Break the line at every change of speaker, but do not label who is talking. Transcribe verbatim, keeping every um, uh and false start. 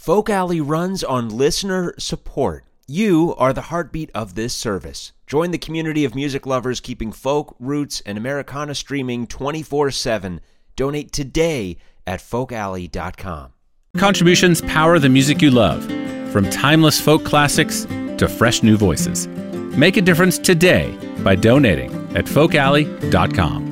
Folk Alley runs on listener support. You are the heartbeat of this service. Join the community of music lovers keeping folk, roots, and Americana streaming twenty-four seven. Donate today at folk alley dot com.
Contributions power the music you love, from timeless folk classics to fresh new voices. Make a difference today by donating at folk alley dot com.